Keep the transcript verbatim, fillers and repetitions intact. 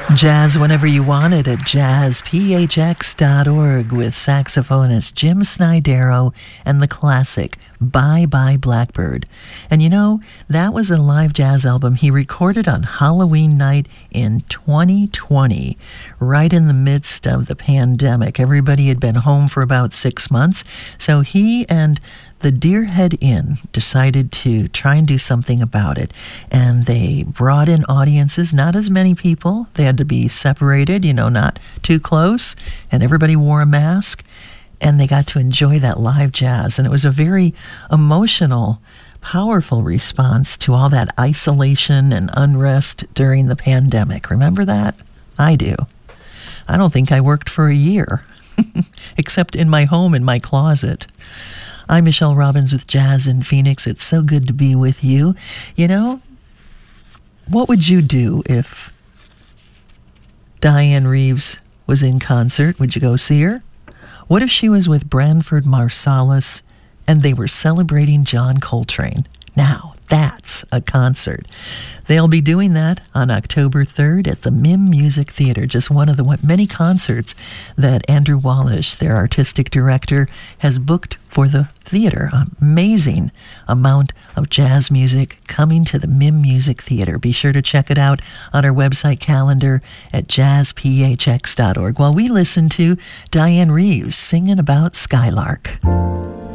Jazz whenever you want it at jazz p h x dot org with saxophonist Jim Snydero and the classic Bye Bye Blackbird. And you know, that was a live jazz album he recorded on Halloween night in twenty twenty, right in the midst of the pandemic. Everybody had been home for about six months, so he and the Deerhead Inn decided to try and do something about it. And they brought in audiences, not as many people. They had to be separated, you know, not too close. And everybody wore a mask. And they got to enjoy that live jazz. And it was a very emotional, powerful response to all that isolation and unrest during the pandemic. Remember that? I do. I don't think I worked for a year, except in my home, in my closet. I'm Michelle Robbins with Jazz in Phoenix. It's so good to be with you. You know, what would you do if Diane Reeves was in concert? Would you go see her? What if she was with Branford Marsalis and they were celebrating John Coltrane? Now, that's a concert. They'll be doing that on October third at the Mim Music Theater, just one of the many concerts that Andrew Wallish, their artistic director, has booked for the theater. Amazing amount of jazz music coming to the Mim Music Theater. Be sure to check it out on our website calendar at jazz p h x dot org while we listen to Diane Reeves singing about Skylark.